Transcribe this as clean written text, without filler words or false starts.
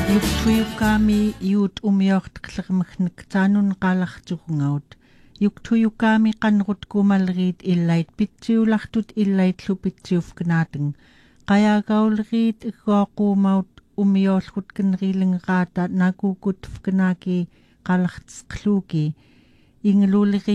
Yuktuyukami iut umiortqlermkhnik taanun qalartuqungaut yuktuyukami qanrut kumalriit illait pitsiulartut illaitlu pitsiufknaating qayaagaulriit iggoaquumaut umiorlutkenriilingaata nakukutfknaaki qalartsqluuki ingeluuliri